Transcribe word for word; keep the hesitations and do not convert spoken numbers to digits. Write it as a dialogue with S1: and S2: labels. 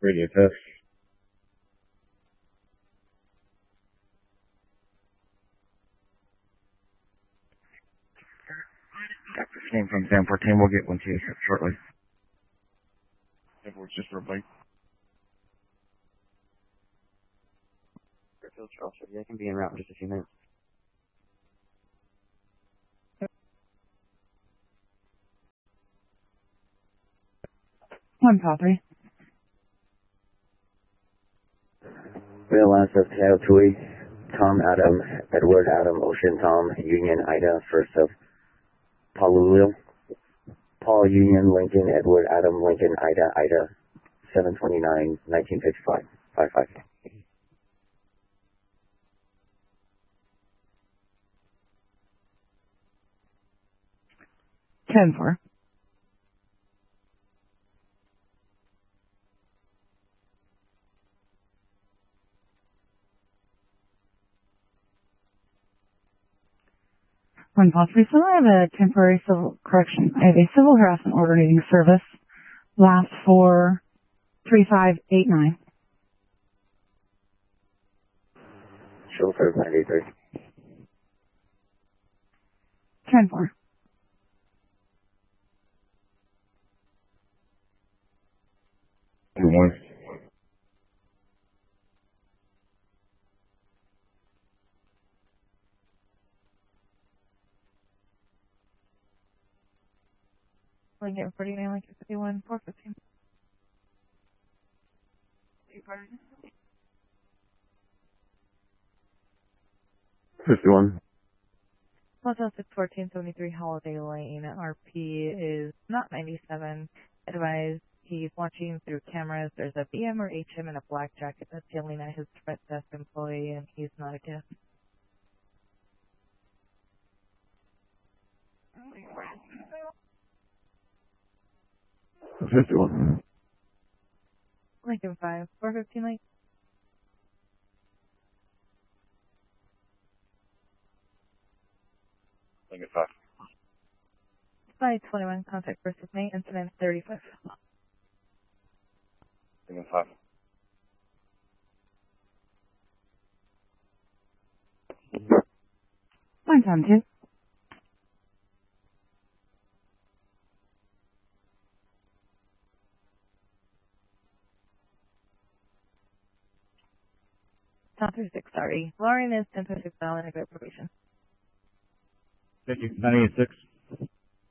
S1: Radio test.
S2: Got this name from Sam fourteen. We'll get one to you shortly.
S1: It works just for a bite.
S3: Charles, I can be en route in just a few minutes.
S4: One call three.
S3: Real answer of Tail Tui, Tom Adam, Edward Adam, Ocean Tom, Union Ida, first of Paululio. Paul Union Lincoln, Edward Adam, Lincoln Ida, Ida, seven twenty-nine, nineteen fifty-five, five five.
S4: ten four. One call three. So I have a temporary civil correction. I have a civil harassment order needing service. Last for three five eight nine.
S3: Chauffeur ninety-three.
S4: ten four.
S1: One.
S4: Lincoln forty-nine, Lincoln fifty-one, four fifteen.
S1: fifty-one.
S4: Hotel six fourteen seventy-three Holiday Lane. R P is not ninety-seven. Advised he's watching through cameras. There's a B M or H M in a black jacket that's yelling at his front desk employee, and he's not a guest.
S1: fifty-one.
S4: Lincoln five, four fifteen Lake.
S1: Lincoln five.
S4: five twenty-one, contact first with me, incident thirty-five.
S1: Lincoln five.
S4: One time two. Top through six, sorry. Lauren is ten twenty-six, valid, and probation.
S1: Thank you. nine eighty-six.